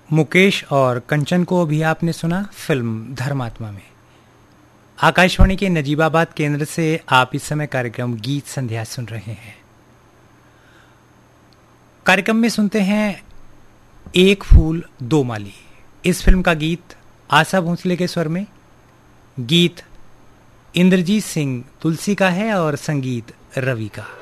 मुकेश और कंचन को भी आपने सुना फिल्म धर्मात्मा में। आकाशवाणी के नजीबाबाद केंद्र से आप इस समय कार्यक्रम गीत संध्या सुन रहे हैं। कार्यक्रम में सुनते हैं एक फूल दो माली। इस फिल्म का गीत आशा भोसले के स्वर में, गीत इंद्रजीत सिंह तुलसी का है और संगीत रवि का।